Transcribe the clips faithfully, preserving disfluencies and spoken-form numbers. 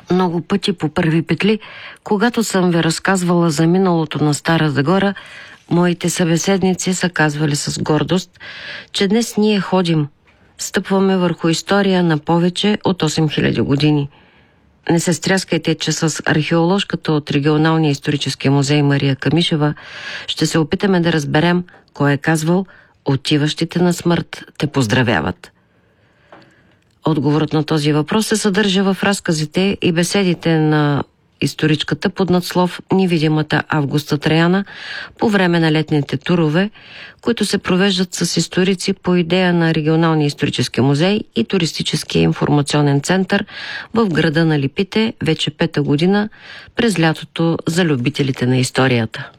Много пъти по първи петли, когато съм ви разказвала за миналото на Стара Загора, моите събеседници са казвали с гордост, че днес ние ходим, стъпваме върху история на повече от осем хиляди години. Не се стряскайте, че с археоложката от Регионалния исторически музей Мария Камишева ще се опитаме да разберем кой е казвал "Отиващите на смърт те поздравяват". Отговорът на този въпрос се съдържа в разказите и беседите на историчката под надслов "Невидимата Августа Траяна" по време на летните турове, които се провеждат с историци по идея на Регионалния исторически музей и Туристическия информационен център в града на Липите вече пета година през лятото за любителите на историята.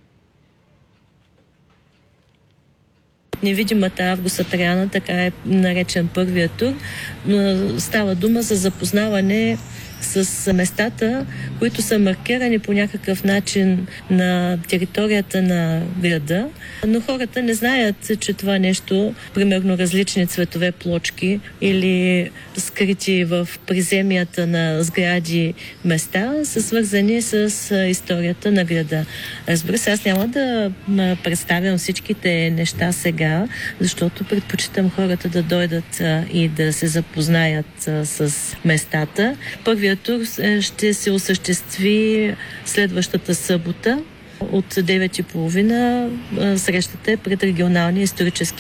Невидимата Августа Траяна, така е наречен първият тур, но става дума за запознаване с местата, които са маркирани по някакъв начин на територията на града, но хората не знаят, че това нещо, примерно различни цветове плочки или скрити в приземията на сгради места, са свързани с историята на града. Разбира се, аз няма да представям всичките неща сега, защото предпочитам хората да дойдат и да се запознаят с местата. Първият тур ще се осъществи следващата събота от девет и половина. Срещата е пред Регионалния исторически